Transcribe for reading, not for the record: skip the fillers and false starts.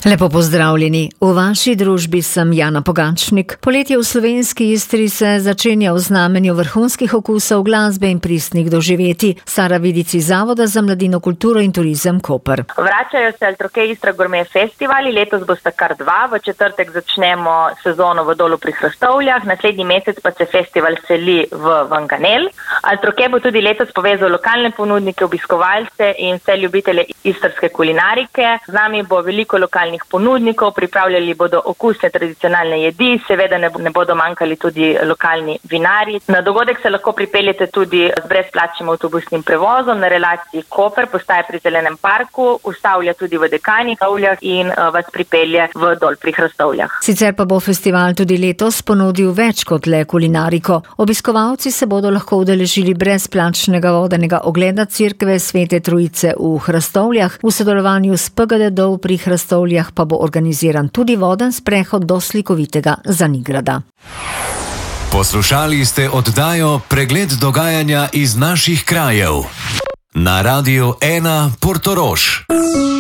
Lepo pozdravljeni. V vaši družbi sem Jana Pogačnik. Poletje v slovenski Istri se začenja v znamenju vrhunskih okusov, glasbe in pristnih doživetij. Sara Vidic iz Zavoda za mladino, kulturo in turizem Koper. Vračajo se Altroke Istra Gourmet festivali, letos bosta kar dva. V četrtek začnemo sezono v Dolu pri Hrastovljah, naslednji mesec pa se festival seli v Vanganel. Altroke bo tudi letos povezal lokalne ponudnike, obiskovalce in vse ljubitelje istrske kulinarike. Z nami bo veliko lokalnih ponudnikov, pripravljali bodo okusne tradicionalne jedi, seveda ne bodo manjkali tudi lokalni vinarji. Na dogodek se lahko pripeljete tudi z brezplačnim avtobusnim prevozom na relaciji Koper, postaje pri Zelenem parku, ustavlja tudi v Dekanih avljah in vas pripelje v Dol pri Hrastovljah. Sicer pa bo festival tudi letos ponudil več kot le kulinariko. Obiskovalci se bodo lahko udeležili brezplačnega vodenega ogleda cerkve Svete Trojice v Hrastovljah, v sodelovanju s PGD Dol pri Hrastovljah pa bo organiziran tudi voden sprehod do slikovitega Zanigrada. Poslušali ste oddajo Pregled dogajanja iz naših krajev na Radiu 1 Portorož.